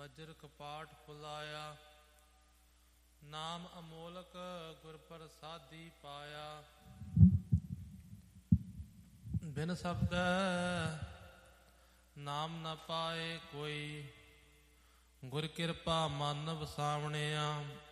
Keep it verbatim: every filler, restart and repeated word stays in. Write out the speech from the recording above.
ਅਜਰ ਕਪਾਟ ਖੁਲਾਇਆ। ਨਾਮ ਅਮੋਲਕ ਗੁਰ ਪ੍ਰਸਾਦੀ ਪਾਇਆ। ਬਿਨ ਸ਼ਬਦੈ ਨਾਮ ਨ ਪਾਏ ਕੋਈ, ਗੁਰ ਕਿਰਪਾ ਮਨ ਵਸਾਵਣਿਆ।